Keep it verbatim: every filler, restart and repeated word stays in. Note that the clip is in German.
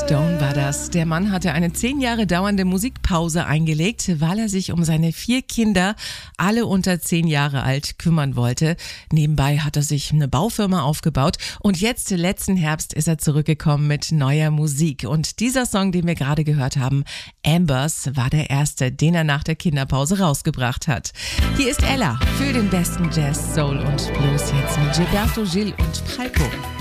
Stone war das. Der Mann hatte eine zehn Jahre dauernde Musikpause eingelegt, weil er sich um seine vier Kinder, alle unter zehn Jahre alt, kümmern wollte. Nebenbei hat er sich eine Baufirma aufgebaut und jetzt, letzten Herbst, ist er zurückgekommen mit neuer Musik. Und dieser Song, den wir gerade gehört haben, Ambers, war der erste, den er nach der Kinderpause rausgebracht hat. Hier ist Ella für den besten Jazz, Soul und Blues jetzt mit Gilberto Gil und Falco.